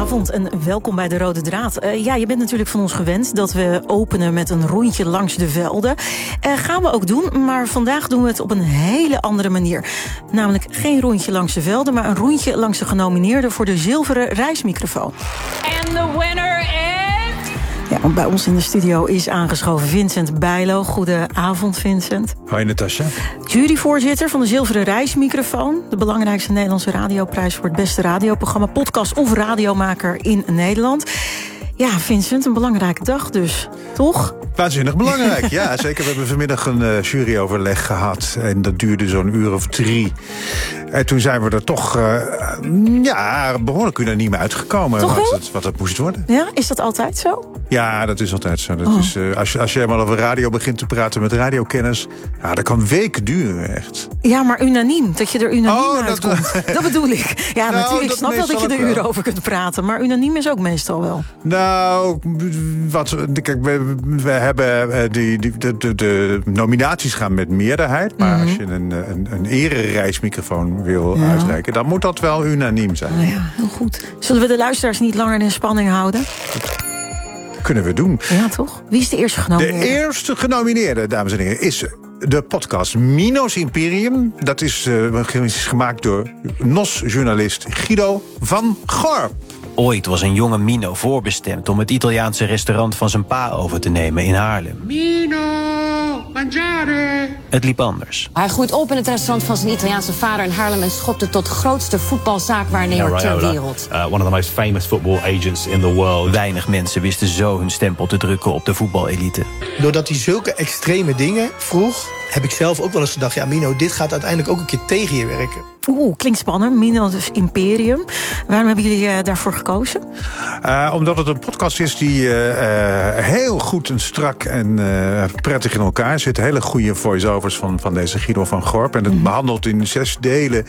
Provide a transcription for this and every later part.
Goedenavond en welkom bij De Rode Draad. Je bent natuurlijk van ons gewend dat we openen met een rondje langs de velden. Gaan we ook doen, maar vandaag doen we het op een hele andere manier. Namelijk geen rondje langs de velden, maar een rondje langs de genomineerden voor de zilveren reismicrofoon. And the winner is... Ja, bij ons in de studio is aangeschoven Vincent Bijlo. Goedenavond, Vincent. Hoi, Natasja. Juryvoorzitter van de Zilveren Reismicrofoon. De belangrijkste Nederlandse radioprijs voor het beste radioprogramma, podcast of radiomaker in Nederland. Ja, Vincent, een belangrijke dag dus, toch? Waanzinnig belangrijk, ja. Zeker, we hebben vanmiddag een juryoverleg gehad. En dat duurde zo'n uur of 3. En toen zijn we er toch behoorlijk unaniem uitgekomen. Wat het moest worden. Ja, is dat altijd zo? Ja, dat is altijd zo. Dat is, als je helemaal over radio begint te praten met radiokenners, ja, dat kan weken duren, echt. Ja, maar unaniem, dat je er unaniem uitkomt. Dat bedoel ik. Ja, natuurlijk, ik snap wel dat je er uren over kunt praten. Maar unaniem is ook meestal wel. Nou, kijk, we hebben de nominaties gaan met meerderheid. Maar als je een erereismicrofoon wil uitreiken, dan moet dat wel unaniem zijn. Nou ja, heel goed. Zullen we de luisteraars niet langer in spanning houden? Kunnen we doen. Ja, toch? Wie is de eerste genomineerde? De eerste genomineerde, dames en heren, is de podcast Mino's Imperium. Dat is gemaakt door NOS-journalist Guido van Gorp. Ooit was een jonge Mino voorbestemd om het Italiaanse restaurant van zijn pa over te nemen in Haarlem. Mino, mangiare. Het liep anders. Hij groeit op in het restaurant van zijn Italiaanse vader in Haarlem en schopte tot grootste voetbalzaakwaarnemer ter wereld. One of the most famous football agents in the world. Weinig mensen wisten zo hun stempel te drukken op de voetbalelite. Doordat hij zulke extreme dingen vroeg, heb ik zelf ook wel eens gedacht, ja, Mino, dit gaat uiteindelijk ook een keer tegen je werken. Klinkt spannend. Mino's Imperium. Waarom hebben jullie daarvoor gekozen? Omdat het een podcast is die heel goed en strak en prettig in elkaar zit. Hele goede voice-overs van deze Guido van Gorp. En het behandelt in 6 delen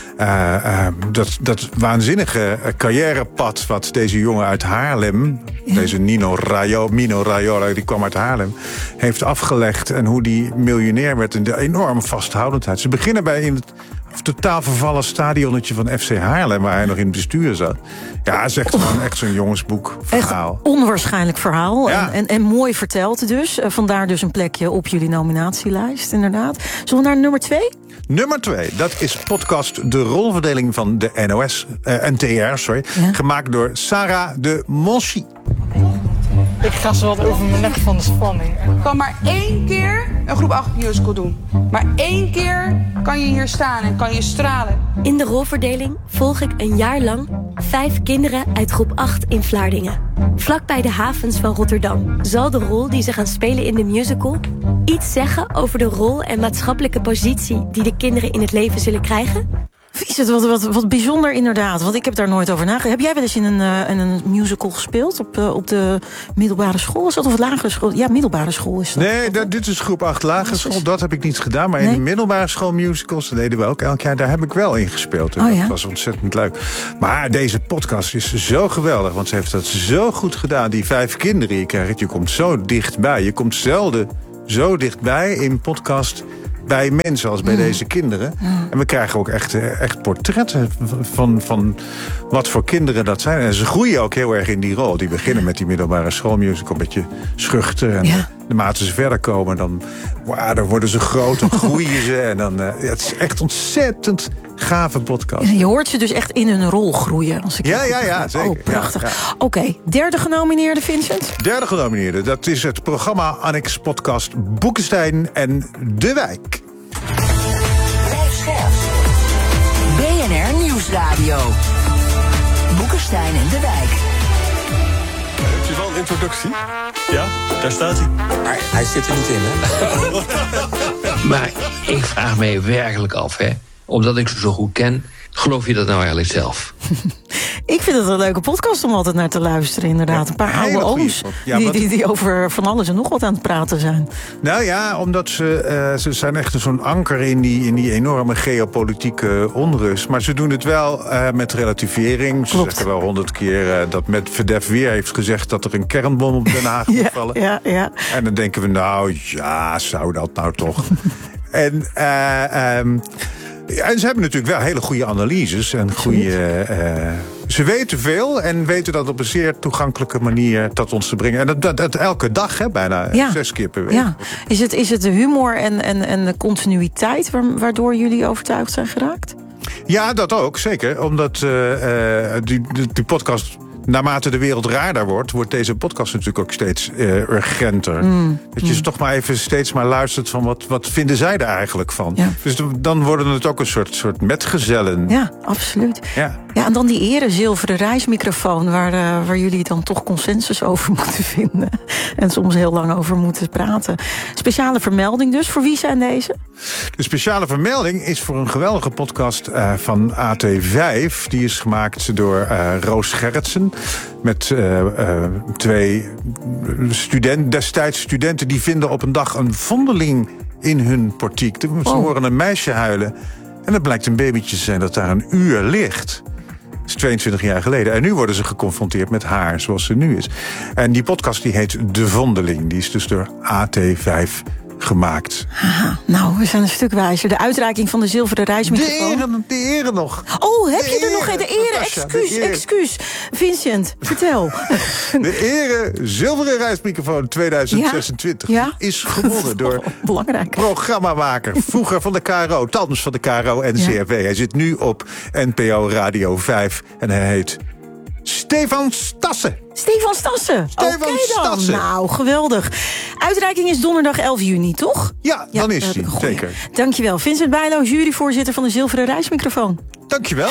dat waanzinnige carrièrepad wat deze jongen uit Haarlem, deze Mino Raiola, die kwam uit Haarlem, heeft afgelegd. En hoe die miljonair werd in de enorme vasthoudendheid. Ze beginnen bij in het totaal vervallen stadionnetje van FC Haarlem, waar hij nog in het bestuur zat. Ja, het is echt gewoon echt zo'n jongensboek verhaal. Echt onwaarschijnlijk verhaal. Ja. En mooi verteld dus. Vandaar dus een plekje op jullie nominatielijst, inderdaad. Zullen we naar nummer 2? Nummer 2, dat is podcast De Rolverdeling van de NTR, gemaakt door Sarah de Monchy. Ik ga zo wat over mijn nek van de spanning. Ik kan maar 1 keer een groep 8 musical doen. Maar 1 keer kan je hier staan en kan je stralen. In de rolverdeling volg ik een jaar lang 5 kinderen uit groep 8 in Vlaardingen. Vlakbij de havens van Rotterdam zal de rol die ze gaan spelen in de musical iets zeggen over de rol en maatschappelijke positie die de kinderen in het leven zullen krijgen. Is het wat bijzonder inderdaad, want ik heb daar nooit over nagedacht. Heb jij wel eens in een musical gespeeld op de middelbare school? Is dat of lagere school? Ja, middelbare school is dat. Nee, dit is groep 8 lagere school. Dat heb ik niet gedaan. Maar in de middelbare school musicals, dat deden we ook elk jaar. Daar heb ik wel in gespeeld. En dat was ontzettend leuk. Maar deze podcast is zo geweldig, want ze heeft dat zo goed gedaan. Die 5 kinderen je krijgt, je komt zo dichtbij. Je komt zelden zo dichtbij in podcast bij mensen als bij deze kinderen. En we krijgen ook echt portretten van wat voor kinderen dat zijn. En ze groeien ook heel erg in die rol. Die beginnen met die middelbare schoolmusical, een beetje schuchter. En naarmate ze verder komen, dan worden ze groot, dan groeien ze. En dan, het is echt ontzettend gave podcast. Je hoort ze dus echt in hun rol groeien. Als ik ja, zeker. Oh, prachtig. Ja. Oké, derde genomineerde, Vincent? Derde genomineerde, dat is het programma Annex podcast Boekenstein en De Wijk. BNR Nieuwsradio. Boekenstein en De Wijk. Heb je wel een introductie? Ja, daar staat hij. Maar hij zit er niet in, hè? Maar ik vraag me werkelijk af, hè. Omdat ik ze zo goed ken, geloof je dat nou eigenlijk zelf? Ik vind het een leuke podcast om altijd naar te luisteren, inderdaad. Een paar oude ooms die over van alles en nog wat aan het praten zijn. Nou ja, omdat ze zijn echt zo'n anker in die enorme geopolitieke onrust. Maar ze doen het wel met relativering. Ze zeggen wel 100 keer dat Medvedev weer heeft gezegd dat er een kernbom op Den Haag moet vallen. Ja. En dan denken we, zou dat nou toch? En En ze hebben natuurlijk wel hele goede analyses en goede. Ze weten veel en weten dat op een zeer toegankelijke manier tot ons te brengen. En dat elke dag, hè, bijna 6 keer per week. Ja. Is het de humor en de continuïteit waardoor jullie overtuigd zijn geraakt? Ja, dat ook, zeker. Omdat die podcast, naarmate de wereld raarder wordt deze podcast natuurlijk ook steeds urgenter. Dat je ze toch maar even steeds maar luistert van wat vinden zij er eigenlijk van. Ja. Dus dan worden het ook een soort metgezellen. Ja, absoluut. Ja, en dan die zilveren reismicrofoon waar jullie dan toch consensus over moeten vinden. En soms heel lang over moeten praten. Speciale vermelding dus. Voor wie zijn deze? De speciale vermelding is voor een geweldige podcast van AT5. Die is gemaakt door Roos Gerritsen. Met 2 destijds studenten die vinden op een dag een vondeling in hun portiek. Ze horen een meisje huilen. En het blijkt een babytje te zijn dat daar een uur ligt. Dat is 22 jaar geleden. En nu worden ze geconfronteerd met haar zoals ze nu is. En die podcast die heet De Vondeling. Die is dus door AT5 gemaakt. Aha, nou, we zijn een stuk wijzer. De uitreiking van de zilveren reismicrofoon. De ere nog. Oh, heb je er nog een? De ere, excuus. Vincent, vertel. De ere zilveren reismicrofoon 2026 is gewonnen door programmamaker. Vroeger van de KRO, thans van de KRO en CRV. Hij zit nu op NPO Radio 5 en hij heet Stefan Stassen. Stefan Stassen. Stassen. Nou, geweldig. Uitreiking is donderdag 11 juni, toch? Ja, dan is die, zeker. Dankjewel. Vincent Bijlo, juryvoorzitter van de Zilveren Reismicrofoon. Dankjewel.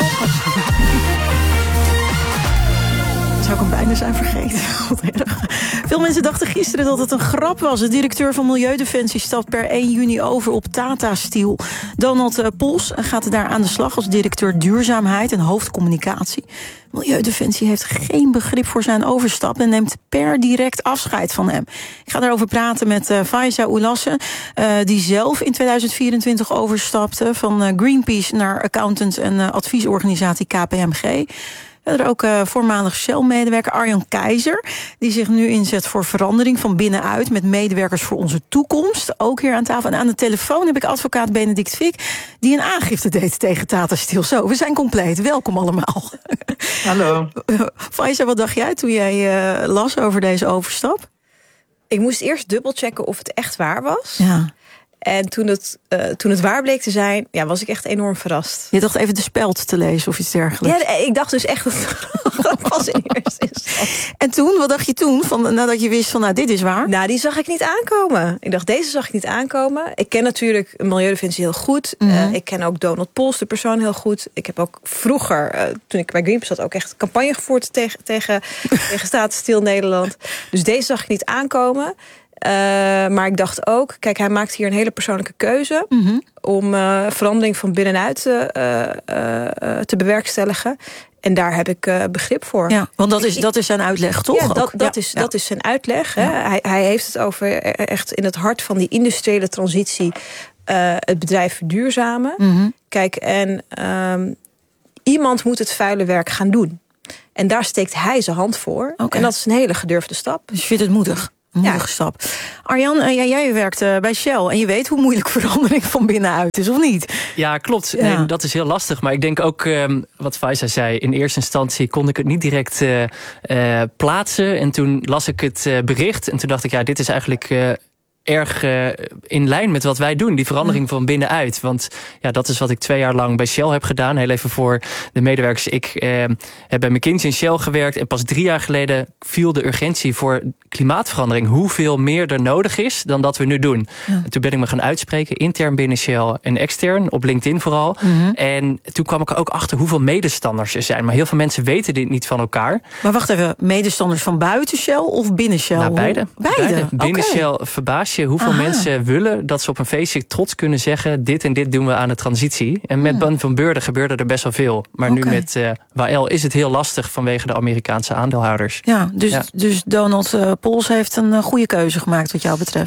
Zou ik hem bijna zijn vergeten. Wat erg. Veel mensen dachten gisteren dat het een grap was. De directeur van Milieudefensie stapt per 1 juni over op Tata Steel. Donald Pols gaat daar aan de slag als directeur duurzaamheid en hoofdcommunicatie. Milieudefensie heeft geen begrip voor zijn overstap en neemt per direct afscheid van hem. Ik ga daarover praten met Faiza Oulassen, die zelf in 2024 overstapte van Greenpeace naar accountant en adviesorganisatie KPMG. Er ook voormalig Shell-medewerker Arjan Keizer, die zich nu inzet voor verandering van binnenuit met medewerkers voor onze toekomst. Ook hier aan tafel. En aan de telefoon heb ik advocaat Benedict Fick, die een aangifte deed tegen Tata Steel. Zo, we zijn compleet. Welkom allemaal. Hallo. Faiza, wat dacht jij toen jij las over deze overstap? Ik moest eerst dubbelchecken of het echt waar was. Ja. En toen het waar bleek te zijn, was ik echt enorm verrast. Je dacht even de speld te lezen of iets dergelijks. Ja, ik dacht dus echt dat was in eerste instantie. En toen, wat dacht je toen, nadat je wist van dit is waar? Nou, die zag ik niet aankomen. Ik dacht, deze zag ik niet aankomen. Ik ken natuurlijk Milieudefensie heel goed. Ik ken ook Donald Pols, de persoon, heel goed. Ik heb ook vroeger, toen ik bij Greenpeace zat, ook echt campagne gevoerd tegen Tata Steel Nederland. Dus deze zag ik niet aankomen. Maar ik dacht ook, kijk, hij maakt hier een hele persoonlijke keuze om verandering van binnenuit te bewerkstelligen. En daar heb ik begrip voor. Ja, want dat is zijn uitleg, toch? Ja, dat is zijn uitleg. Ja. Hè? Hij heeft het over echt in het hart van die industriële transitie het bedrijf verduurzamen. Kijk, en iemand moet het vuile werk gaan doen. En daar steekt hij zijn hand voor. En dat is een hele gedurfde stap. Dus je vindt het moedig? Moedige stap. Arjan, jij werkt bij Shell en je weet hoe moeilijk verandering van binnenuit is, of niet? Ja, klopt. Ja. En dat is heel lastig. Maar ik denk ook, wat Faiza zei, in eerste instantie kon ik het niet direct plaatsen. En toen las ik het bericht en toen dacht ik, dit is eigenlijk erg in lijn met wat wij doen. Die verandering van binnenuit. Want dat is wat ik 2 jaar lang bij Shell heb gedaan. Heel even voor de medewerkers. Ik heb bij McKinsey en Shell gewerkt. En pas 3 jaar geleden viel de urgentie voor klimaatverandering. Hoeveel meer er nodig is dan dat we nu doen. Ja. En toen ben ik me gaan uitspreken. Intern binnen Shell en extern. Op LinkedIn vooral. En toen kwam ik er ook achter hoeveel medestanders er zijn. Maar heel veel mensen weten dit niet van elkaar. Maar wacht even. Medestanders van buiten Shell of binnen Shell? Nou, beide. Binnen Shell verbaas je hoeveel mensen willen dat ze op een feestje trots kunnen zeggen, dit en dit doen we aan de transitie. En met Ben van Beurden gebeurde er best wel veel. Maar nu met Wael is het heel lastig vanwege de Amerikaanse aandeelhouders. Ja, dus Donald Pols heeft een goede keuze gemaakt wat jou betreft.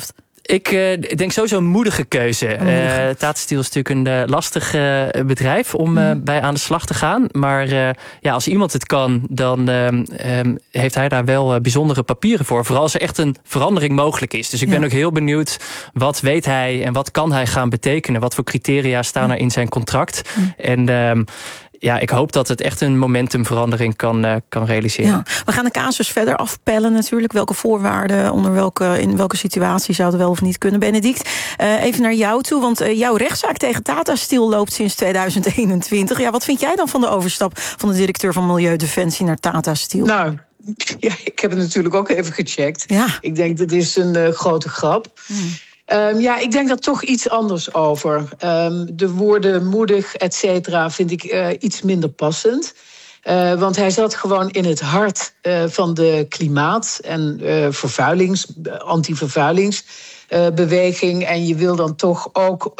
Ik denk sowieso een moedige keuze. Tata Steel is natuurlijk een lastig bedrijf om bij aan de slag te gaan. Maar als iemand het kan, dan heeft hij daar wel bijzondere papieren voor. Vooral als er echt een verandering mogelijk is. Dus ik ben ook heel benieuwd, wat weet hij en wat kan hij gaan betekenen? Wat voor criteria staan er in zijn contract? En ik hoop dat het echt een momentumverandering kan realiseren. Ja, we gaan de casus verder afpellen natuurlijk. Welke voorwaarden, in welke situatie zou het wel of niet kunnen? Benedict, even naar jou toe. Want jouw rechtszaak tegen Tata Steel loopt sinds 2021. Ja, wat vind jij dan van de overstap van de directeur van Milieudefensie naar Tata Steel? Nou, ja, ik heb het natuurlijk ook even gecheckt. Ja. Ik denk, dat is een grote grap. Ik denk daar toch iets anders over. De woorden moedig, et cetera, vind ik iets minder passend. Want hij zat gewoon in het hart van de klimaat- en anti-vervuilingsbeweging. En je wil dan toch ook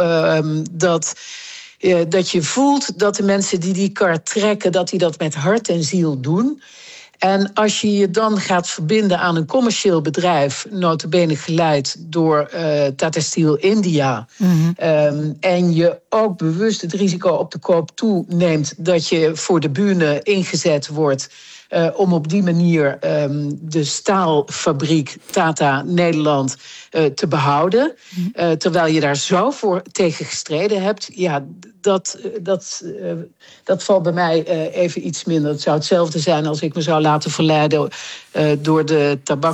dat je voelt dat de mensen die kar trekken, dat die dat met hart en ziel doen. En als je je dan gaat verbinden aan een commercieel bedrijf, nota bene geleid door Tata Steel India, en je ook bewust het risico op de koop toeneemt dat je voor de bühne ingezet wordt om op die manier de staalfabriek Tata Nederland te behouden, terwijl je daar zo voor tegen gestreden hebt, ja, dat valt bij mij even iets minder. Het zou hetzelfde zijn als ik me zou laten verleiden door de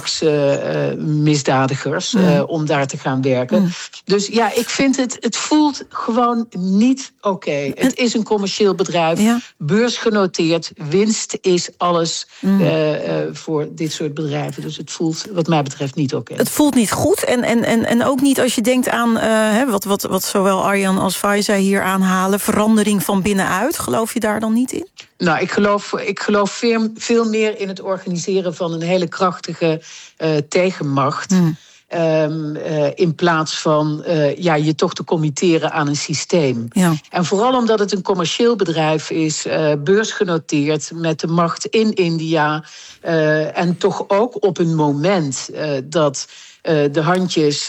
tabaksmisdadigers om daar te gaan werken. Dus ja, ik vind het voelt gewoon niet oké. Het is een commercieel bedrijf, beursgenoteerd, winst is alles voor dit soort bedrijven. Dus het voelt wat mij betreft niet oké. Het voelt niet goed en ook niet als je denkt aan wat zowel Arjan als Faiza hier aanhalen, verandering van binnenuit. Geloof je daar dan niet in? Nou, ik geloof veel meer in het organiseren van een hele krachtige tegenmacht. In plaats van je toch te committeren aan een systeem. Ja. En vooral omdat het een commercieel bedrijf is, beursgenoteerd, met de macht in India. En toch ook op een moment dat de handjes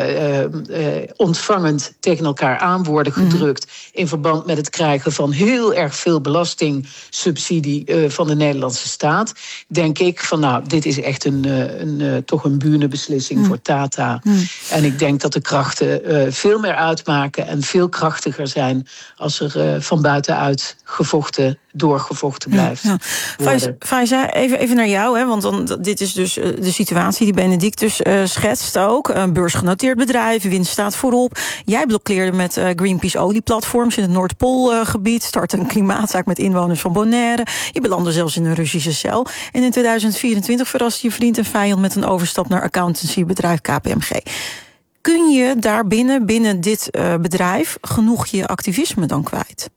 ontvangend tegen elkaar aan worden gedrukt in verband met het krijgen van heel erg veel belastingsubsidie van de Nederlandse staat, denk ik van nou, dit is echt toch een bühnebeslissing voor Tata. En ik denk dat de krachten veel meer uitmaken en veel krachtiger zijn als er van buitenuit doorgevochten blijft. Faiza, even naar jou, want dit is dus de situatie die Benedictus schetst ook. Een beursgenoteerd bedrijf, winst staat voorop. Jij blokkeerde met Greenpeace olieplatforms in het Noordpoolgebied, start een klimaatzaak met inwoners van Bonaire. Je belandde zelfs in een Russische cel. En in 2024 verraste je vriend en vijand met een overstap naar accountancybedrijf KPMG. Kun je daar binnen dit bedrijf genoeg je activisme dan kwijt?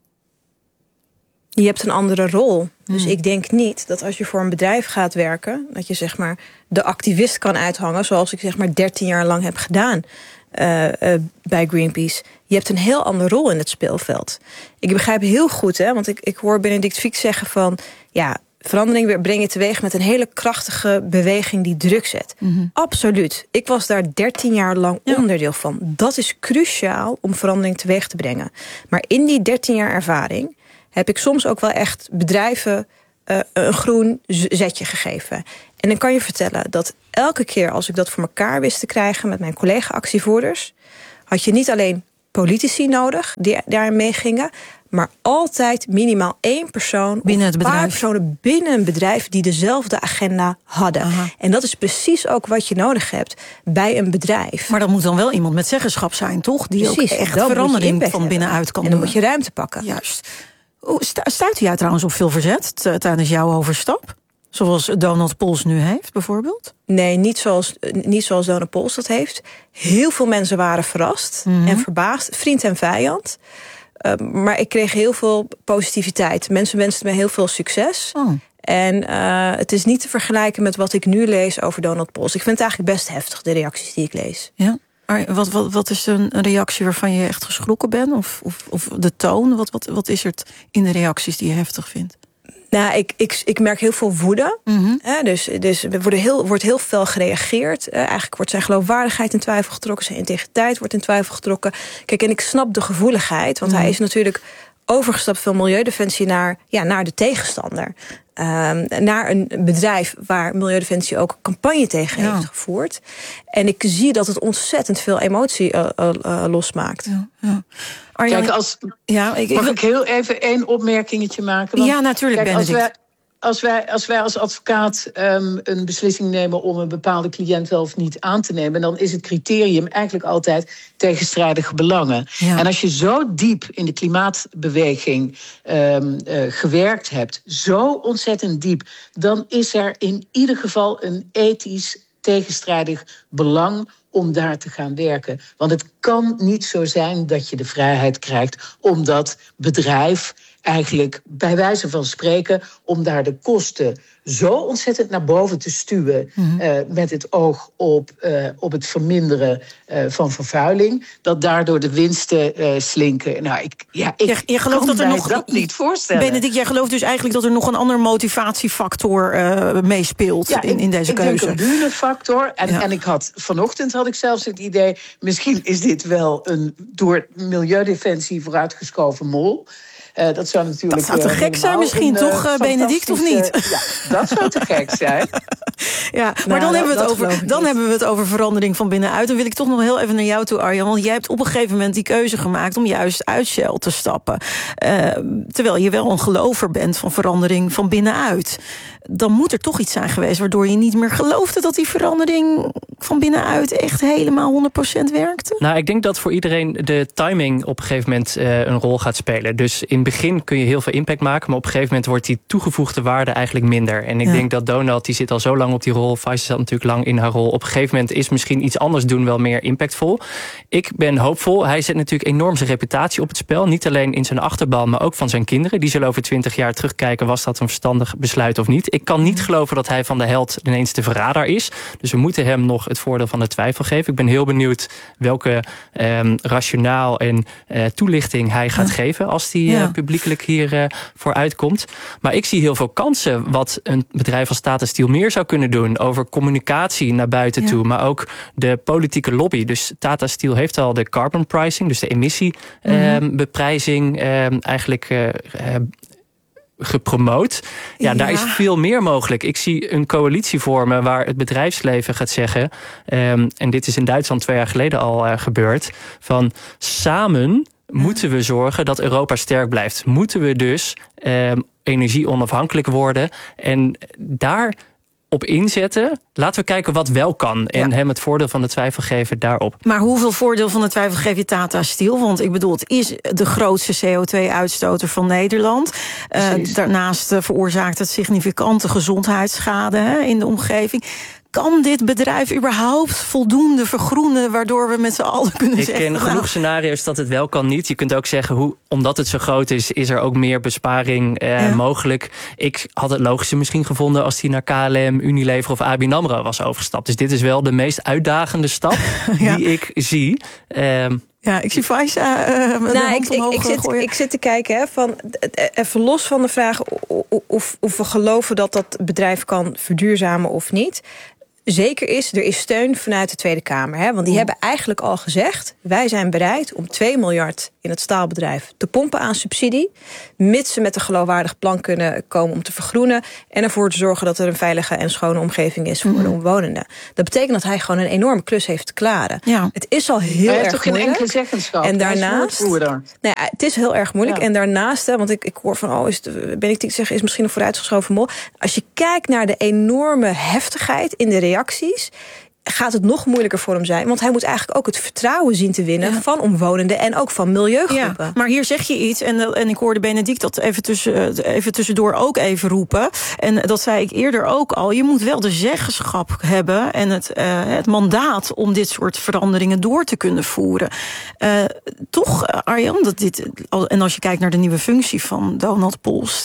Je hebt een andere rol. Dus ik denk niet dat als je voor een bedrijf gaat werken, dat je zeg maar de activist kan uithangen, zoals ik zeg maar 13 jaar lang heb gedaan bij Greenpeace. Je hebt een heel andere rol in het speelveld. Ik begrijp heel goed, want ik hoor Benedict Fiek zeggen van ja, verandering breng je teweeg met een hele krachtige beweging die druk zet. Absoluut. Ik was daar 13 jaar lang onderdeel van. Dat is cruciaal om verandering teweeg te brengen. Maar in die 13 jaar ervaring heb ik soms ook wel echt bedrijven een groen zetje gegeven. En dan kan je vertellen dat elke keer als ik dat voor elkaar wist te krijgen met mijn collega-actievoerders, had je niet alleen politici nodig die daarin meegingen, maar altijd minimaal 1 persoon binnen het bedrijf, een paar personen binnen een bedrijf die dezelfde agenda hadden. Aha. En dat is precies ook wat je nodig hebt bij een bedrijf. Maar dat moet dan wel iemand met zeggenschap zijn, toch? Die precies, ook echt verandering van binnenuit kan doen. En dan moet je ruimte pakken. Juist. Stuitte jij trouwens op veel verzet tijdens jouw overstap? Zoals Donald Pols nu heeft, bijvoorbeeld? Nee, niet zoals Donald Pols dat heeft. Heel veel mensen waren verrast en verbaasd. Vriend en vijand. Maar ik kreeg heel veel positiviteit. Mensen wensten me heel veel succes. En het is niet te vergelijken met wat ik nu lees over Donald Pols. Ik vind het eigenlijk best heftig, de reacties die ik lees. Ja? Maar wat is een reactie waarvan je echt geschrokken bent? Of de toon? Wat is het in de reacties die je heftig vindt? Nou, ik merk heel veel woede. Dus er wordt heel fel gereageerd. Eigenlijk wordt zijn geloofwaardigheid in twijfel getrokken. Zijn integriteit wordt in twijfel getrokken. Kijk, en ik snap de gevoeligheid. Want hij is natuurlijk overgestapt van Milieudefensie naar de tegenstander. Naar een bedrijf waar Milieudefensie ook campagne tegen heeft gevoerd. En ik zie dat het ontzettend veel emotie losmaakt. Ja. Kijk, mag ik heel even één opmerkingetje maken? Want, natuurlijk, Benedict. Als wij als advocaat een beslissing nemen om een bepaalde cliënt wel of niet aan te nemen, dan is het criterium eigenlijk altijd tegenstrijdige belangen. Ja. En als je zo diep in de klimaatbeweging gewerkt hebt, zo ontzettend diep, dan is er in ieder geval een ethisch tegenstrijdig belang om daar te gaan werken. Want het kan niet zo zijn dat je de vrijheid krijgt om dat bedrijf eigenlijk bij wijze van spreken om daar de kosten zo ontzettend naar boven te stuwen met het oog op het verminderen van vervuiling, dat daardoor de winsten slinken. Nou, ik geloof dat er nog dat niet voorstellen. Benedict, jij gelooft dus eigenlijk dat er nog een ander motivatiefactor meespeelt in deze keuze. Ik denk een burenfactor. En vanochtend had ik zelfs het idee, misschien is dit wel een door Milieudefensie vooruitgeschoven mol. Dat zou natuurlijk. Dat zou te gek zijn, misschien toch, Benedict, of niet? Ja, dat zou te gek zijn. Ja, maar dan hebben we het over verandering van binnenuit. Dan wil ik toch nog heel even naar jou toe, Arjan. Want jij hebt op een gegeven moment die keuze gemaakt om juist uit Shell te stappen. Terwijl je wel een gelover bent van verandering van binnenuit. Dan moet er toch iets zijn geweest waardoor je niet meer geloofde dat die verandering van binnenuit echt helemaal 100% werkte? Nou, ik denk dat voor iedereen de timing op een gegeven moment een rol gaat spelen. Dus in het begin kun je heel veel impact maken, maar op een gegeven moment wordt die toegevoegde waarde eigenlijk minder. En ik denk dat Donald, die zit al zo lang op die rol, Faiza zat natuurlijk lang in haar rol. Op een gegeven moment is misschien iets anders doen wel meer impactvol. Ik ben hoopvol. Hij zet natuurlijk enorm zijn reputatie op het spel. Niet alleen in zijn achterban, maar ook van zijn kinderen. Die zullen over 20 jaar terugkijken, was dat een verstandig besluit of niet? Ik kan niet geloven dat hij van de held ineens de verrader is. Dus we moeten hem nog het voordeel van de twijfel geven. Ik ben heel benieuwd welke rationaal en toelichting hij gaat geven als hij publiekelijk hier voor uitkomt. Maar ik zie heel veel kansen wat een bedrijf als Tata Steel meer zou kunnen doen over communicatie naar buiten toe, maar ook de politieke lobby. Dus Tata Steel heeft al de carbon pricing, dus de emissiebeprijzing eigenlijk gepromoot. Ja, daar is veel meer mogelijk. Ik zie een coalitie vormen waar het bedrijfsleven gaat zeggen, en dit is in Duitsland 2 jaar geleden al gebeurd, van samen moeten we zorgen dat Europa sterk blijft. Moeten we dus energie onafhankelijk worden en daar op inzetten. Laten we kijken wat wel kan. En hem het voordeel van de twijfel geven daarop. Maar hoeveel voordeel van de twijfel geef je Tata Steel? Want ik bedoel, het is de grootste CO2-uitstoter van Nederland. Daarnaast veroorzaakt het significante gezondheidsschade in de omgeving. Kan dit bedrijf überhaupt voldoende vergroenen, waardoor we met z'n allen kunnen zeggen? Ik ken genoeg scenario's dat het wel kan niet. Je kunt ook zeggen, omdat het zo groot is er ook meer besparing mogelijk. Ik had het logischer misschien gevonden als hij naar KLM, Unilever of ABN AMRO was overgestapt. Dus dit is wel de meest uitdagende stap die ik zie. Ja, ik zie Faiza ik zit te kijken, even los van de vraag of we geloven dat dat bedrijf kan verduurzamen of niet. Zeker er is steun vanuit de Tweede Kamer. Hè? Want die hebben eigenlijk al gezegd, wij zijn bereid om 2 miljard in het staalbedrijf te pompen aan subsidie, mits ze met een geloofwaardig plan kunnen komen om te vergroenen en ervoor te zorgen dat er een veilige en schone omgeving is voor de omwonenden. Dat betekent dat hij gewoon een enorme klus heeft te klaren. Ja. Het is al heel erg moeilijk. Hij heeft toch geen enkele zeggenschap? En daarnaast, het is heel erg moeilijk. Ja. En daarnaast, want ik hoor van, Benedict zeggen, is misschien een vooruitgeschoven mol. Als je kijkt naar de enorme heftigheid in de reacties, gaat het nog moeilijker voor hem zijn. Want hij moet eigenlijk ook het vertrouwen zien te winnen van omwonenden en ook van milieugroepen. Ja, maar hier zeg je iets, en ik hoorde Benedict dat even tussendoor ook even roepen. En dat zei ik eerder ook al. Je moet wel de zeggenschap hebben en het mandaat om dit soort veranderingen door te kunnen voeren. Toch, Arjan, en als je kijkt naar de nieuwe functie van Donald Post,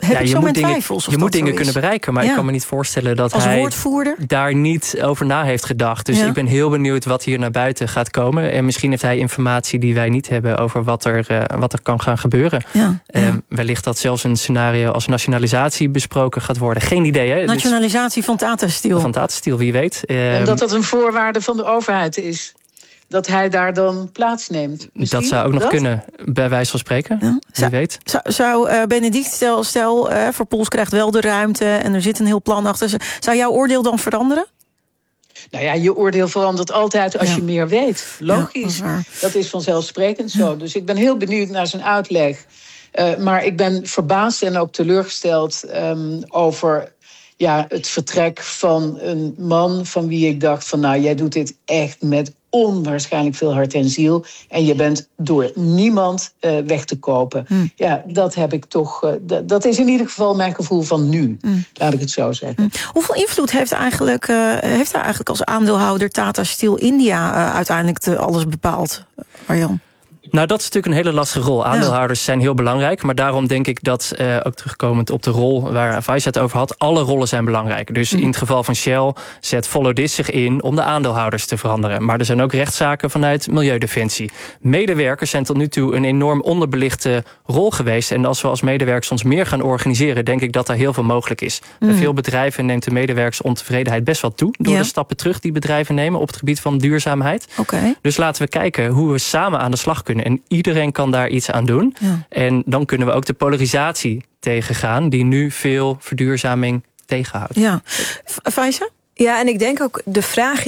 heb ik zo mijn twijfels. Je moet dingen kunnen bereiken, maar ik kan me niet voorstellen dat als hij woordvoerder daar niet over na heeft gedacht. Dus ik ben heel benieuwd wat hier naar buiten gaat komen. En misschien heeft hij informatie die wij niet hebben over wat er kan gaan gebeuren. Wellicht dat zelfs een scenario als nationalisatie besproken gaat worden. Geen idee, hè? Nationalisatie van Tata Steel. Van Tata Steel, wie weet. En dat een voorwaarde van de overheid is. Dat hij daar dan plaatsneemt. Misschien? Dat zou ook nog kunnen, bij wijze van spreken. Wie weet. Zou Benedict, stel Verpoels krijgt wel de ruimte en er zit een heel plan achter. Zou jouw oordeel dan veranderen? Nou ja, je oordeel verandert altijd als je meer weet. Logisch. Dat is vanzelfsprekend zo. Dus ik ben heel benieuwd naar zijn uitleg. Maar ik ben verbaasd en ook teleurgesteld over het vertrek van een man van wie ik dacht van nou, jij doet dit echt met onwaarschijnlijk veel hart en ziel. En je bent door niemand weg te kopen. Ja, dat heb ik toch. Dat is in ieder geval mijn gevoel van nu. Laat ik het zo zeggen. Hoeveel invloed heeft eigenlijk als aandeelhouder Tata Steel India uiteindelijk alles bepaald, Arjan? Nou, dat is natuurlijk een hele lastige rol. Aandeelhouders zijn heel belangrijk. Maar daarom denk ik dat, ook terugkomend op de rol waar Faiza het over had, alle rollen zijn belangrijk. Dus in het geval van Shell zet Follow This zich in om de aandeelhouders te veranderen. Maar er zijn ook rechtszaken vanuit Milieudefensie. Medewerkers zijn tot nu toe een enorm onderbelichte rol geweest. En als we als medewerkers ons meer gaan organiseren, denk ik dat daar heel veel mogelijk is. Bij veel bedrijven neemt de medewerkersontevredenheid best wel toe door de stappen terug die bedrijven nemen op het gebied van duurzaamheid. Dus laten we kijken hoe we samen aan de slag kunnen. En iedereen kan daar iets aan doen. En dan kunnen we ook de polarisatie tegengaan die nu veel verduurzaming tegenhoudt. Ja. Faiza? Ja, en ik denk ook, de vraag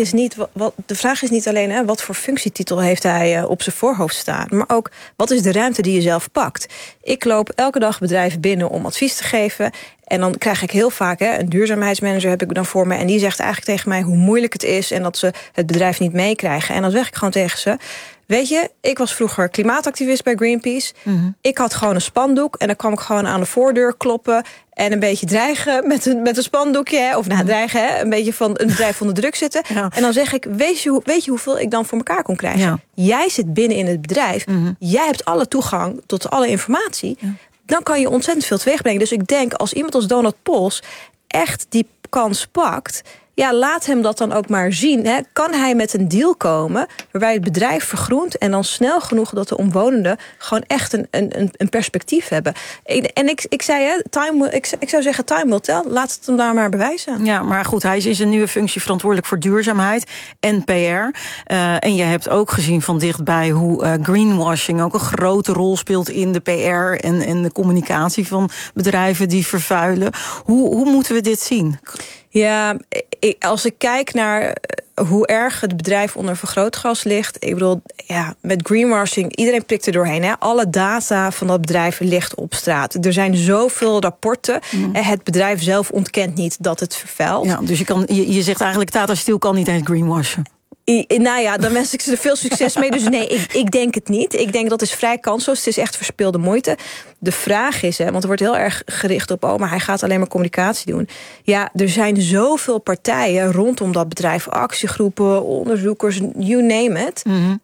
is niet alleen wat voor functietitel heeft hij op zijn voorhoofd staan, maar ook wat is de ruimte die je zelf pakt. Ik loop elke dag bedrijven binnen om advies te geven. En dan krijg ik heel vaak, een duurzaamheidsmanager heb ik dan voor me, en die zegt eigenlijk tegen mij hoe moeilijk het is en dat ze het bedrijf niet meekrijgen. En dan zeg ik gewoon tegen ze, weet je, ik was vroeger klimaatactivist bij Greenpeace. Ik had gewoon een spandoek en dan kwam ik gewoon aan de voordeur kloppen en een beetje dreigen met een spandoekje. Of dreigen, een beetje van een bedrijf onder druk zitten. En dan zeg ik, weet je hoeveel ik dan voor elkaar kon krijgen? Jij zit binnen in het bedrijf. Jij hebt alle toegang tot alle informatie. Dan kan je ontzettend veel teweeg brengen. Dus ik denk, als iemand als Donald Pols echt die kans pakt, laat hem dat dan ook maar zien. Hè. Kan hij met een deal komen waarbij het bedrijf vergroent en dan snel genoeg dat de omwonenden gewoon echt een perspectief hebben. Ik zei, ik zou zeggen, time will tell. Laat het hem daar maar bewijzen. Ja, maar goed, hij is in zijn nieuwe functie verantwoordelijk voor duurzaamheid en PR. En je hebt ook gezien van dichtbij hoe greenwashing ook een grote rol speelt in de PR en de communicatie van bedrijven die vervuilen. Hoe moeten we dit zien? Ja, als ik kijk naar hoe erg het bedrijf onder vergrootglas ligt. Ik bedoel, met greenwashing, iedereen prikt er doorheen. Hè? Alle data van dat bedrijf ligt op straat. Er zijn zoveel rapporten. Het bedrijf zelf ontkent niet dat het vervuilt. Ja, dus je zegt eigenlijk, Tata Steel kan niet eens greenwashen. Nou ja, dan wens ik ze er veel succes mee. Dus nee, ik denk het niet. Ik denk dat is vrij kansloos. Het is echt verspilde moeite. De vraag is, want er wordt heel erg gericht op, maar hij gaat alleen maar communicatie doen. Ja, er zijn zoveel partijen rondom dat bedrijf, actiegroepen, onderzoekers, you name it.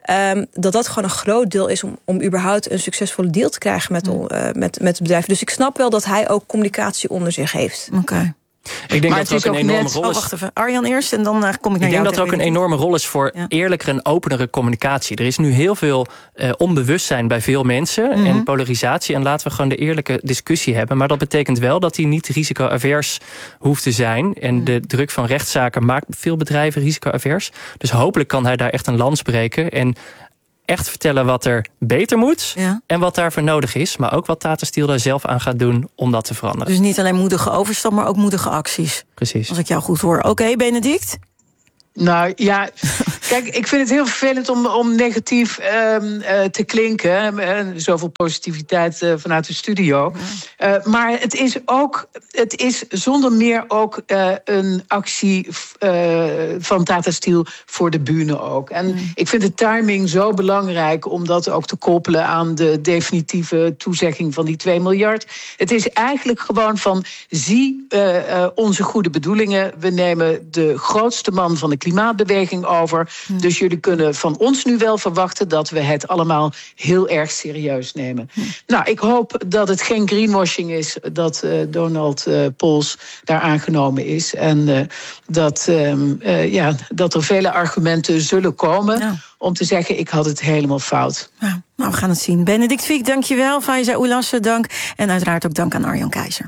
Dat gewoon een groot deel is om überhaupt een succesvolle deal te krijgen met het bedrijf. Dus ik snap wel dat hij ook communicatie onder zich heeft. Oké. Ik denk dat het ook een enorme rol is. Wacht even, Arjan eerst en dan kom ik naar jou. Ik denk dat er ook een enorme rol is voor eerlijkere en openere communicatie. Er is nu heel veel onbewustzijn bij veel mensen en polarisatie. En laten we gewoon de eerlijke discussie hebben. Maar dat betekent wel dat die niet risico-avers hoeft te zijn. En de druk van rechtszaken maakt veel bedrijven risico-avers. Dus hopelijk kan hij daar echt een lans breken en echt vertellen wat er beter moet en wat daarvoor nodig is. Maar ook wat Tata Steel daar zelf aan gaat doen om dat te veranderen. Dus niet alleen moedige overstap, maar ook moedige acties. Precies. Als ik jou goed hoor. Oké, Benedict? Nou ja, kijk, ik vind het heel vervelend om negatief te klinken. Zoveel positiviteit vanuit de studio. Maar het is zonder meer ook een actie van Tata Steel voor de bühne ook. En ik vind de timing zo belangrijk om dat ook te koppelen aan de definitieve toezegging van die 2 miljard. Het is eigenlijk gewoon van, zie onze goede bedoelingen. We nemen de grootste man van de klimaatbeweging over. Dus jullie kunnen van ons nu wel verwachten dat we het allemaal heel erg serieus nemen. Nou, ik hoop dat het geen greenwashing is dat Donald Pols daar aangenomen is. En dat er vele argumenten zullen komen om te zeggen, ik had het helemaal fout. Ja, nou, we gaan het zien. Benedict Fiek, dankjewel. Faiza Oulasse, dank. En uiteraard ook dank aan Arjan Keizer.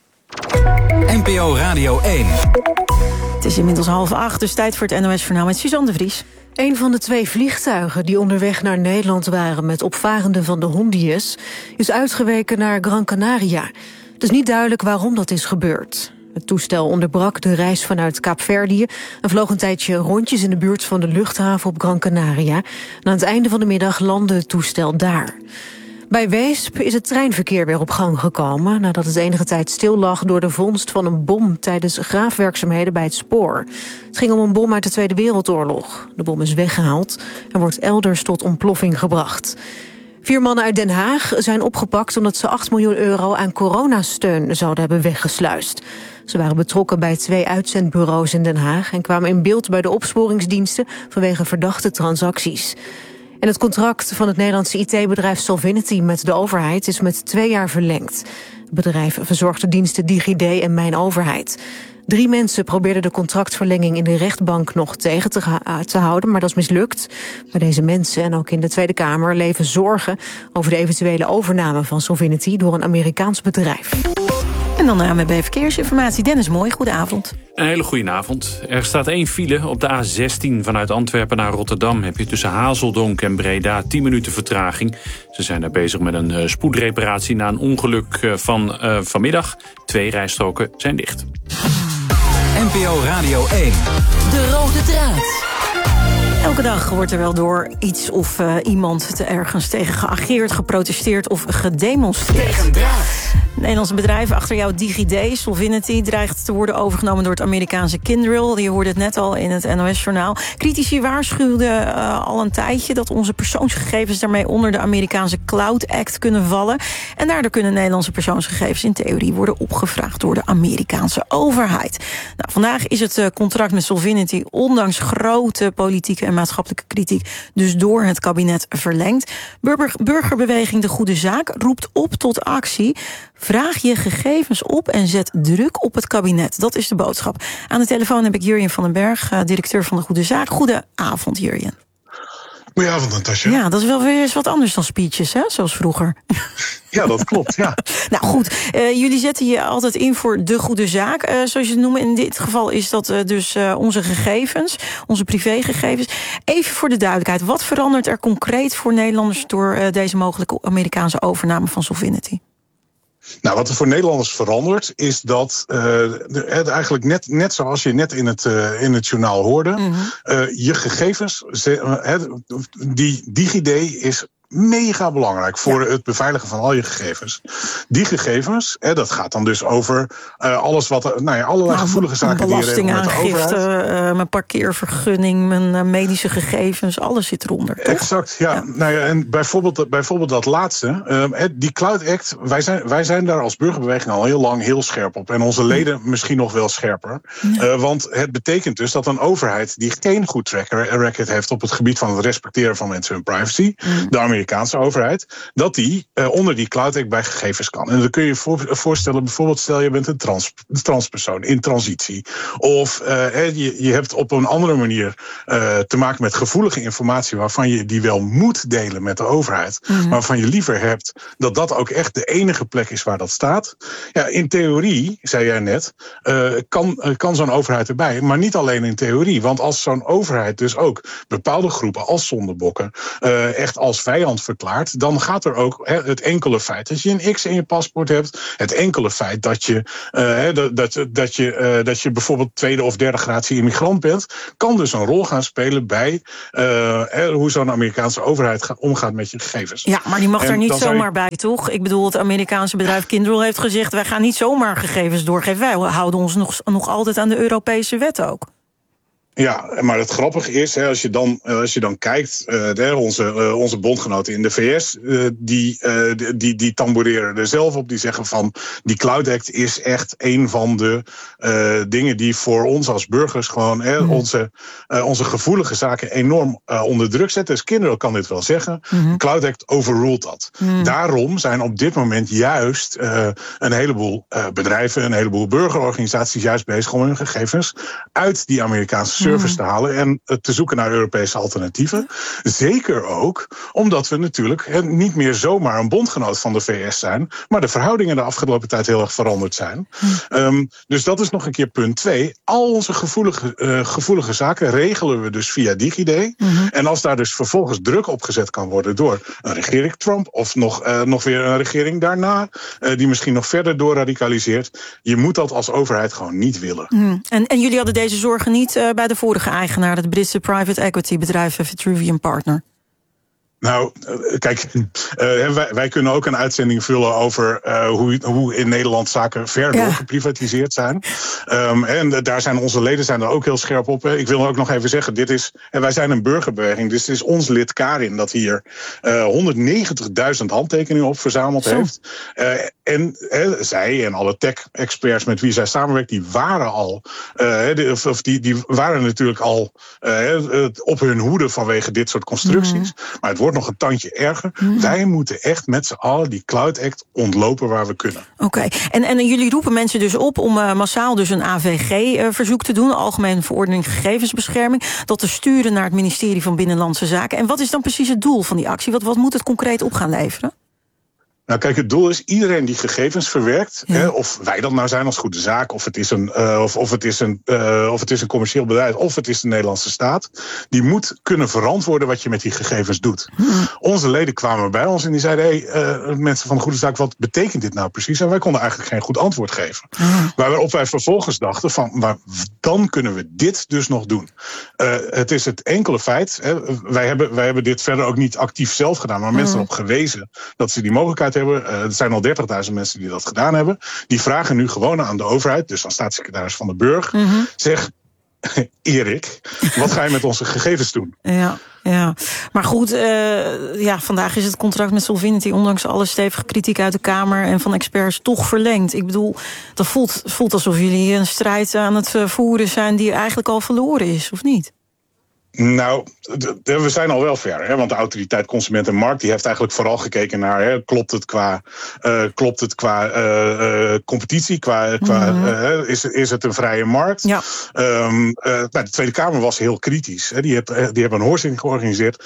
NPO Radio 1. Het is inmiddels 7:30, dus tijd voor het NOS-journaal met Suzanne de Vries. Een van de 2 vliegtuigen die onderweg naar Nederland waren met opvarenden van de Hondius is uitgeweken naar Gran Canaria. Het is niet duidelijk waarom dat is gebeurd. Het toestel onderbrak de reis vanuit Kaapverdië en vloog een tijdje rondjes in de buurt van de luchthaven op Gran Canaria. En aan het einde van de middag landde het toestel daar. Bij Weesp is het treinverkeer weer op gang gekomen nadat het enige tijd stil lag door de vondst van een bom tijdens graafwerkzaamheden bij het spoor. Het ging om een bom uit de Tweede Wereldoorlog. De bom is weggehaald en wordt elders tot ontploffing gebracht. 4 mannen uit Den Haag zijn opgepakt omdat ze €8 miljoen aan coronasteun zouden hebben weggesluist. Ze waren betrokken bij 2 uitzendbureaus in Den Haag en kwamen in beeld bij de opsporingsdiensten vanwege verdachte transacties. En het contract van het Nederlandse IT-bedrijf Solvinity met de overheid is met 2 jaar verlengd. Het bedrijf verzorgt de diensten DigiD en Mijn Overheid. 3 mensen probeerden de contractverlenging in de rechtbank nog tegen te houden, maar dat is mislukt. Bij deze mensen en ook in de Tweede Kamer leven zorgen over de eventuele overname van Solvinity door een Amerikaans bedrijf. En dan de ANWB Verkeersinformatie. Dennis Mooi, goedenavond. Een hele goede avond. Er staat 1 file op de A16 vanuit Antwerpen naar Rotterdam. Heb je tussen Hazeldonk en Breda 10 minuten vertraging. Ze zijn daar bezig met een spoedreparatie na een ongeluk van vanmiddag. 2 rijstroken zijn dicht. NPO Radio 1. De rode draad. Elke dag wordt er wel door iets of iemand ergens tegen geageerd, geprotesteerd of gedemonstreerd. Het Nederlandse bedrijf achter jou, DigiD, Solvinity, dreigt te worden overgenomen door het Amerikaanse Kyndryl. Je hoorde het net al in het NOS-journaal. Critici waarschuwden al een tijdje dat onze persoonsgegevens daarmee onder de Amerikaanse Cloud Act kunnen vallen. En daardoor kunnen Nederlandse persoonsgegevens in theorie worden opgevraagd door de Amerikaanse overheid. Nou, vandaag is het contract met Solvinity ondanks grote politieke en maatschappelijke kritiek dus door het kabinet verlengd. Burgerbeweging De Goede Zaak roept op tot actie. Vraag je gegevens op en zet druk op het kabinet. Dat is de boodschap. Aan de telefoon heb ik Jurjen van den Berg, directeur van De Goede Zaak. Goedenavond, Jurjen. Goedenavond, Natasja. Ja, dat is wel weer eens wat anders dan speeches, hè? Zoals vroeger. Ja, dat klopt, ja. Nou goed, jullie zetten je altijd in voor de goede zaak, zoals je het noemen. In dit geval is dat dus onze gegevens, onze privégegevens. Even voor de duidelijkheid, wat verandert er concreet voor Nederlanders door deze mogelijke Amerikaanse overname van Solvinity? Nou, wat er voor Nederlanders verandert, is dat eigenlijk net zoals je net in het journaal hoorde, je gegevens, die DigiD is mega belangrijk voor het beveiligen van al je gegevens. Die gegevens, dat gaat dan dus over alles wat, allerlei gevoelige zaken die je regelt met de overheid. Mijn parkeervergunning, mijn medische gegevens, alles zit eronder. Toch? Exact, ja. Nou ja, en bijvoorbeeld dat laatste, die Cloud Act, wij zijn daar als burgerbeweging al heel lang heel scherp op. En onze leden misschien nog wel scherper. Ja. Want het betekent dus dat een overheid die geen goed record heeft op het gebied van het respecteren van mensen hun privacy, de Amerikaanse overheid, dat die onder die Cloud Act bij gegevens kan. En dan kun je je voorstellen, bijvoorbeeld stel je bent een transpersoon in transitie. Of je hebt op een andere manier te maken met gevoelige informatie waarvan je die wel moet delen met de overheid. Maar waarvan je liever hebt dat dat ook echt de enige plek is waar dat staat. Ja, in theorie, zei jij net, kan zo'n overheid erbij. Maar niet alleen in theorie. Want als zo'n overheid dus ook bepaalde groepen als zondebokken echt als vijand verklaart, dan gaat er ook het enkele feit dat je een X in je paspoort hebt, het enkele feit dat je bijvoorbeeld tweede of derde graadse immigrant bent, kan dus een rol gaan spelen bij hoe zo'n Amerikaanse overheid omgaat met je gegevens. Ja, maar die mag er niet zomaar bij, toch? Ik bedoel, het Amerikaanse bedrijf Kyndryl heeft gezegd, wij gaan niet zomaar gegevens doorgeven. Wij houden ons nog altijd aan de Europese wet ook. Ja, maar het grappige is, hè, als je dan kijkt, onze bondgenoten in de VS, die tamboureren er zelf op. Die zeggen van, die Cloud Act is echt een van de dingen die voor ons als burgers gewoon onze gevoelige zaken enorm onder druk zetten. Dus kinderen kan dit wel zeggen. Cloud Act overruled dat. Daarom zijn op dit moment juist een heleboel bedrijven, een heleboel burgerorganisaties juist bezig om hun gegevens uit die Amerikaanse service te halen en te zoeken naar Europese alternatieven. Zeker ook omdat we natuurlijk niet meer zomaar een bondgenoot van de VS zijn, maar de verhoudingen de afgelopen tijd heel erg veranderd zijn. Dus dat is nog een keer punt 2. Al onze gevoelige zaken regelen we dus via DigiD. En als daar dus vervolgens druk op gezet kan worden door een regering Trump of nog weer een regering daarna, die misschien nog verder doorradicaliseert, je moet dat als overheid gewoon niet willen. En jullie hadden deze zorgen niet bij de vorige eigenaar, het Britse private equity bedrijf Vitruvian Partner? Nou, kijk, wij kunnen ook een uitzending vullen over hoe in Nederland zaken verder geprivatiseerd zijn. En daar zijn onze leden er ook heel scherp op. Ik wil ook nog even zeggen, wij zijn een burgerbeweging, dus het is ons lid Karin dat hier 190.000 handtekeningen op verzameld heeft. En zij en alle tech-experts met wie zij samenwerkt, die waren al, die waren natuurlijk al op hun hoede vanwege dit soort constructies. Maar het wordt nog een tandje erger. Wij moeten echt met z'n allen die Cloud Act ontlopen waar we kunnen. Oké. En jullie roepen mensen dus op om massaal dus een AVG-verzoek te doen, Algemene Verordening Gegevensbescherming, dat te sturen naar het ministerie van Binnenlandse Zaken. En wat is dan precies het doel van die actie? Wat moet het concreet op gaan leveren? Nou kijk, het doel is iedereen die gegevens verwerkt, of wij dat nou zijn als goede zaak, of het is een commercieel bedrijf, of het is de Nederlandse staat, die moet kunnen verantwoorden wat je met die gegevens doet. Onze leden kwamen bij ons en die zeiden, mensen van de goede zaak, wat betekent dit nou precies? En wij konden eigenlijk geen goed antwoord geven. Waarop wij vervolgens dachten van, maar dan kunnen we dit dus nog doen. Het is het enkele feit, wij hebben dit verder ook niet actief zelf gedaan, maar mensen erop gewezen dat ze die mogelijkheid hebben. Er zijn al 30.000 mensen die dat gedaan hebben. Die vragen nu gewoon aan de overheid, dus aan staatssecretaris Van den Burg, zeg, Erik, wat ga je met onze gegevens doen? Ja. Maar goed, vandaag is het contract met Solvinity, ondanks alle stevige kritiek uit de Kamer en van experts, toch verlengd. Ik bedoel, dat voelt alsof jullie een strijd aan het voeren zijn die eigenlijk al verloren is, of niet? Nou, we zijn al wel ver. Want de Autoriteit Consument en Markt die heeft eigenlijk vooral gekeken naar, klopt het qua competitie, is het een vrije markt? Ja. De Tweede Kamer was heel kritisch. Die hebben een hoorzitting georganiseerd.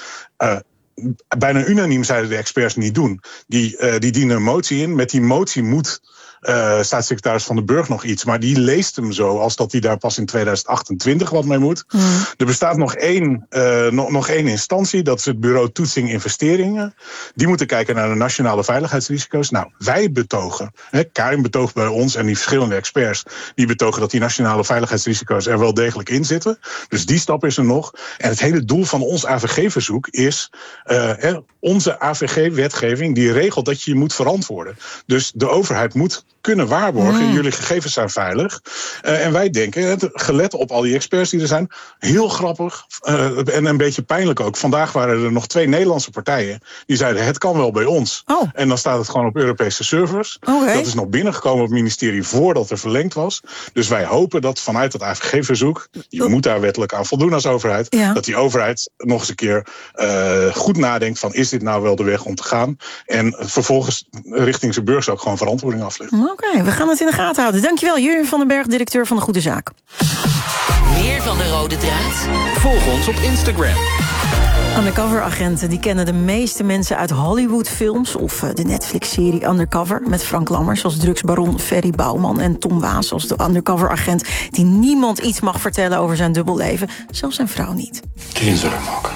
Bijna unaniem zeiden de experts niet doen. Die dienen een motie in. Met die motie moet staatssecretaris Van den Burg nog iets, maar die leest hem zo als dat hij daar pas in 2028 wat mee moet. Er bestaat nog één instantie, dat is het Bureau Toetsing Investeringen. Die moeten kijken naar de nationale veiligheidsrisico's. Nou, wij betogen, Karin betoogt bij ons en die verschillende experts, die betogen dat die nationale veiligheidsrisico's er wel degelijk in zitten. Dus die stap is er nog. En het hele doel van ons AVG-verzoek is, onze AVG-wetgeving die regelt dat je moet verantwoorden. Dus de overheid moet kunnen waarborgen, jullie gegevens zijn veilig. En wij denken, gelet op al die experts die er zijn, heel grappig en een beetje pijnlijk ook. Vandaag waren er nog 2 Nederlandse partijen die zeiden, het kan wel bij ons. En dan staat het gewoon op Europese servers. Dat is nog binnengekomen op het ministerie voordat er verlengd was. Dus wij hopen dat vanuit het AVG-verzoek, je moet daar wettelijk aan voldoen als overheid, dat die overheid nog eens een keer goed nadenkt van, is dit nou wel de weg om te gaan? En vervolgens richting zijn burgers ook gewoon verantwoording aflegt. Oké, we gaan het in de gaten houden. Dankjewel, Jurjen van den Berg, directeur van de Goede Zaak. Meer van de Rode Draad? Volg ons op Instagram. Undercover-agenten die kennen de meeste mensen uit Hollywoodfilms of de Netflix-serie Undercover met Frank Lammers als drugsbaron Ferry Bouwman en Tom Waas als de undercover-agent die niemand iets mag vertellen over zijn dubbelleven, zelfs zijn vrouw niet. Geen zorgen maken.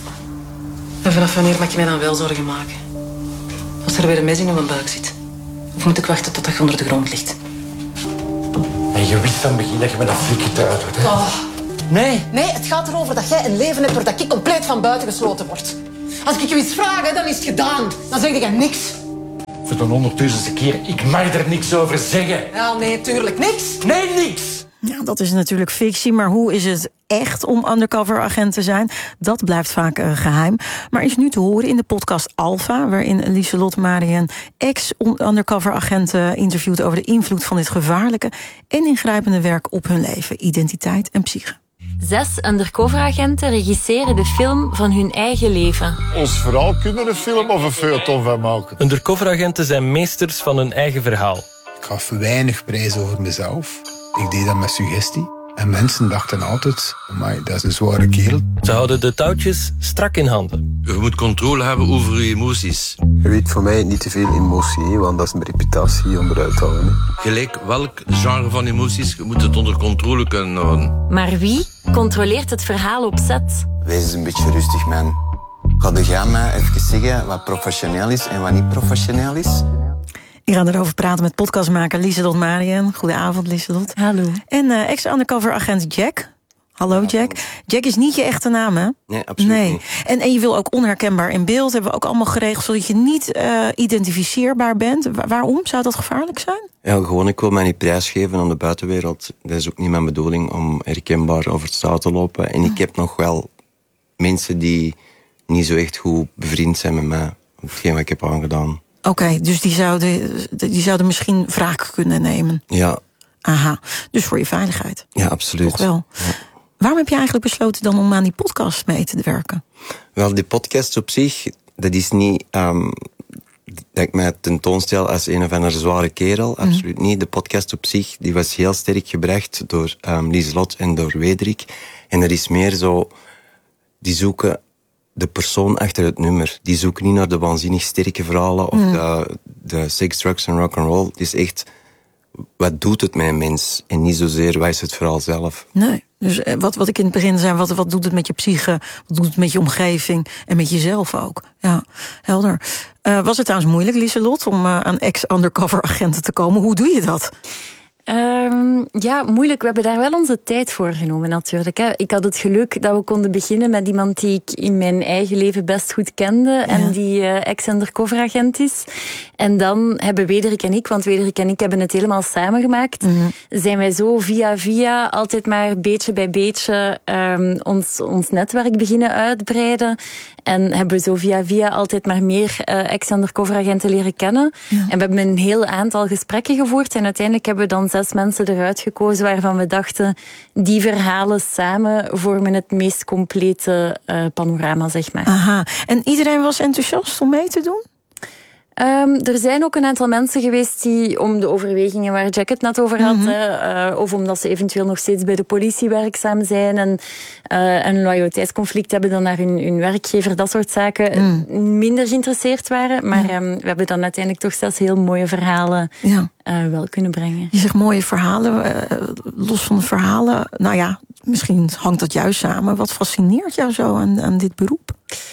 En vanaf wanneer mag je mij dan wel zorgen maken? Als er weer een mes in mijn buik zit. Of moet ik wachten tot dat je onder de grond ligt? En je wist van het begin dat je met dat flikker eruit wordt, hè? Oh. Nee, het gaat erover dat jij een leven hebt waar ik compleet van buiten gesloten word. Als ik je iets vraag, dan is het gedaan. Dan zeg ik niks. Voor de 100.000ste keer, ik mag er niks over zeggen. Ja, nee, tuurlijk niks. Nee, niks. Ja, dat is natuurlijk fictie, maar hoe is het echt om undercover agent te zijn? Dat blijft vaak geheim. Maar is nu te horen in de podcast Alpha, waarin Lieselot Mariën ex-undercover agenten interviewt over de invloed van dit gevaarlijke en ingrijpende werk op hun leven, identiteit en psyche. 6 undercoveragenten regisseren de film van hun eigen leven. Ons verhaal kunnen een film of een feuilleton van maken. Undercoveragenten zijn meesters van hun eigen verhaal. Ik gaf weinig prijs over mezelf. Ik deed dat met suggestie. En mensen dachten altijd, amai, dat is een zware kerel. Ze houden de touwtjes strak in handen. Je moet controle hebben over je emoties. Je weet voor mij niet te veel emotie, want dat is mijn reputatie onderuit te houden. Gelijk welk genre van emoties, je moet het onder controle kunnen houden. Maar wie controleert het verhaal op set? Wees eens een beetje rustig, man. Ga jij mij even zeggen wat professioneel is en wat niet professioneel is? Ik ga erover praten met podcastmaker Lieselot Mariën. Goedenavond, Lieselot. Hallo. En ex-undercover agent Jack. Hallo, Jack. Jack is niet je echte naam, hè? Nee, absoluut niet. En je wil ook onherkenbaar in beeld. Hebben we ook allemaal geregeld, zodat je niet identificeerbaar bent. Waarom? Zou dat gevaarlijk zijn? Ja, gewoon, ik wil mij niet prijsgeven aan de buitenwereld. Dat is ook niet mijn bedoeling om herkenbaar over het straat te lopen. En ik heb nog wel mensen die niet zo echt goed bevriend zijn met mij. Op hetgeen wat ik heb aangedaan. Oké, dus die zouden misschien wraak kunnen nemen. Ja. Aha, dus voor je veiligheid. Ja, absoluut. Toch wel. Ja. Waarom heb je eigenlijk besloten dan om aan die podcast mee te werken? Wel, die podcast op zich, dat is niet dat ik mij tentoonstel als een of andere zware kerel. Absoluut niet. De podcast op zich, die was heel sterk gebracht door Lieselot en door Wederik. En er is meer zo, die zoeken de persoon achter het nummer. Die zoeken niet naar de waanzinnig sterke verhalen of de sex, drugs en rock'n'roll. Het is echt, wat doet het met een mens? En niet zozeer, wat is het verhaal zelf? Nee, dus wat ik in het begin zei, wat doet het met je psyche? Wat doet het met je omgeving? En met jezelf ook? Ja, helder. Was het trouwens moeilijk, Lieselot, om aan ex-undercover agenten te komen? Hoe doe je dat? Ja, moeilijk. We hebben daar wel onze tijd voor genomen natuurlijk. Hè. Ik had het geluk dat we konden beginnen met iemand die ik in mijn eigen leven best goed kende. Ja. En die ex-undercover agent is. En dan hebben Wederik en ik, want Wederik en ik hebben het helemaal samengemaakt. Zijn wij zo via altijd maar beetje bij beetje ons netwerk beginnen uitbreiden. En hebben we zo via altijd maar meer ex-undercover agenten leren kennen. Ja. En we hebben een heel aantal gesprekken gevoerd. En uiteindelijk hebben we dan 6 mensen eruit gekozen waarvan we dachten, die verhalen samen vormen het meest complete panorama, zeg maar. Aha. En iedereen was enthousiast om mee te doen? Er zijn ook een aantal mensen geweest die om de overwegingen waar Jack het net over had, of omdat ze eventueel nog steeds bij de politie werkzaam zijn en een loyaliteitsconflict hebben dan naar hun werkgever, dat soort zaken, minder geïnteresseerd waren. Maar we hebben dan uiteindelijk toch 6 heel mooie verhalen wel kunnen brengen. Je zegt mooie verhalen, los van de verhalen, nou ja, misschien hangt dat juist samen. Wat fascineert jou zo aan dit beroep?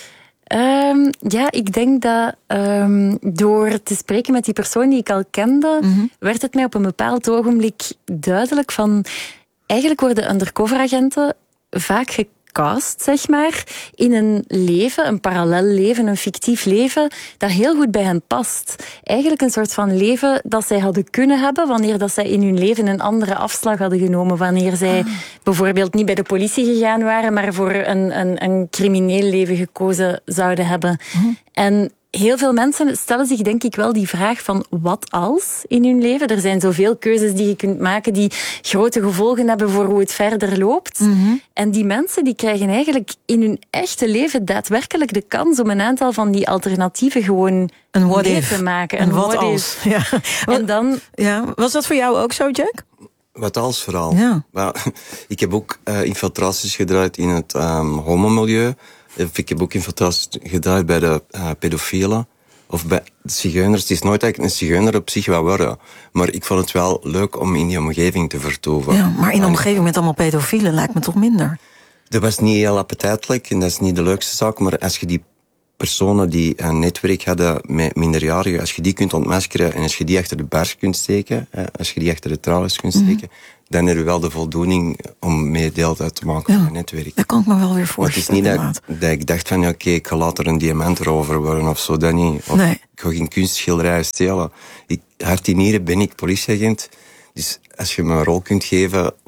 Ja, ik denk dat door te spreken met die persoon die ik al kende, werd het mij op een bepaald ogenblik duidelijk van, eigenlijk worden undercoveragenten vaak gecast, zeg maar, in een leven, een parallel leven, een fictief leven, dat heel goed bij hen past. Eigenlijk een soort van leven dat zij hadden kunnen hebben wanneer dat zij in hun leven een andere afslag hadden genomen. Wanneer zij bijvoorbeeld niet bij de politie gegaan waren, maar voor een crimineel leven gekozen zouden hebben. En heel veel mensen stellen zich denk ik wel die vraag van wat als in hun leven. Er zijn zoveel keuzes die je kunt maken die grote gevolgen hebben voor hoe het verder loopt. En die mensen die krijgen eigenlijk in hun echte leven daadwerkelijk de kans om een aantal van die alternatieven gewoon mee te maken. Een wat als. Ja. En dan, was dat voor jou ook zo, Jack? Wat als vooral. Ja. Maar, ik heb ook infiltraties gedraaid in het homomilieu. Ik heb ook infiltraties gedraaid bij de pedofielen. Of bij de zigeuners. Het is nooit dat ik een zigeuner op zich wou worden. Maar ik vond het wel leuk om in die omgeving te vertoeven. Ja, maar in de omgeving met allemaal pedofielen lijkt me toch minder? Dat was niet heel appetijtelijk en dat is niet de leukste zaak. Maar als je die personen die een netwerk hadden met minderjarigen, als je die kunt ontmaskeren en als je die achter de bars kunt steken, als je die achter de tralies kunt steken, dan heb je wel de voldoening om mee deel uit te maken van het netwerk. Dat kan ik me wel weer voorstellen. Maar het is niet dat ik dacht van, oké, ik ga later een diamant erover worden of zo, dat niet. Of ik ga geen kunstschilderijen stelen. Hart in nieren ben ik politieagent. Dus als je me een rol kunt geven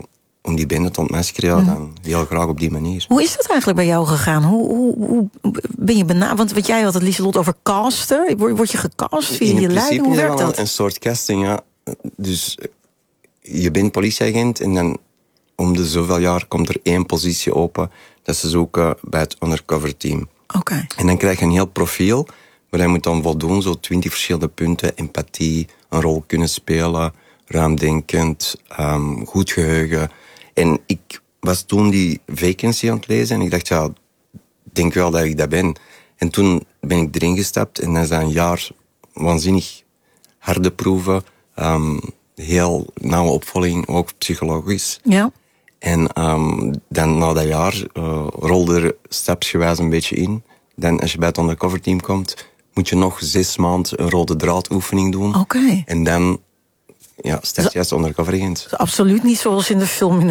om die bende te ontmaskeren, dan heel graag op die manier. Hoe is dat eigenlijk bij jou gegaan? Hoe ben je benaderd? Want jij had het, Lieselot, over casten. Word je gecast via je leiding? Hoe werkt dat? Een soort casting, ja. Dus je bent politieagent en dan om de zoveel jaar komt er 1 positie open. Dat ze zoeken bij het undercover team. Okay. En dan krijg je een heel profiel, waar je moet dan voldoen, zo 20 verschillende punten. Empathie, een rol kunnen spelen, ruimdenkend, goed geheugen. En ik was toen die vacancy aan het lezen en ik dacht, ja, ik denk wel dat ik dat ben. En toen ben ik erin gestapt en dan is dat een jaar waanzinnig harde proeven, heel nauwe opvolging, ook psychologisch. Ja. En dan na dat jaar rolde er stapsgewijs een beetje in. Dan als je bij het undercover team komt, moet je nog 6 maanden een rode draadoefening doen. Oké. En dan start je als undercover agent. Absoluut niet zoals in de film